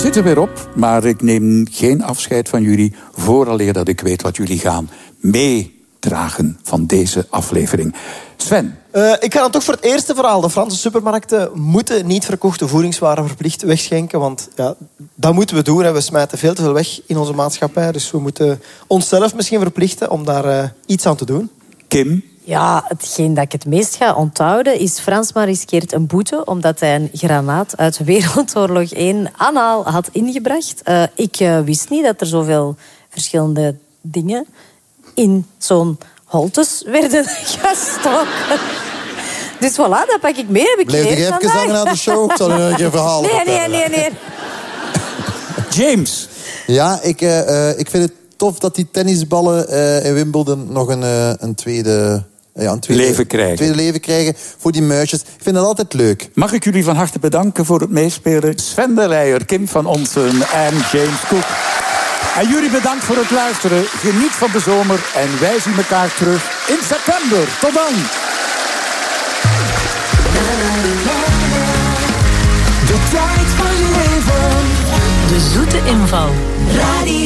zit er weer op, maar ik neem geen afscheid van jullie vooraleer dat ik weet wat jullie gaan meedragen van deze aflevering. Sven. Ik ga dan toch voor het eerste verhaal. De Franse supermarkten moeten niet verkochte voedingswaren verplicht wegschenken. Want ja, dat moeten we doen. Hè. We smijten veel te veel weg in onze maatschappij. Dus we moeten onszelf misschien verplichten om daar iets aan te doen. Kim? Ja, hetgeen dat ik het meest ga onthouden is... Fransman riskeert een boete omdat hij een granaat uit Wereldoorlog 1 anaal had ingebracht. Ik wist niet dat er zoveel verschillende dingen in zo'n holtes werden gestoken. Dus voilà, dat pak ik mee. Heb ik Bleef je even zangen na de show? Ik zal u nog een verhaal vertellen. Nee. James. Ja, ik vind het tof dat die tennisballen in Wimbledon nog een tweede leven krijgen. Tweede leven krijgen voor die muisjes. Ik vind dat altijd leuk. Mag ik jullie van harte bedanken voor het meespelen. Sven de Leijer, Kim van Onsen en James Cook. En jullie bedankt voor het luisteren. Geniet van de zomer en wij zien elkaar terug in september. Tot dan! De tijd van je leven. De zoete inval. Radio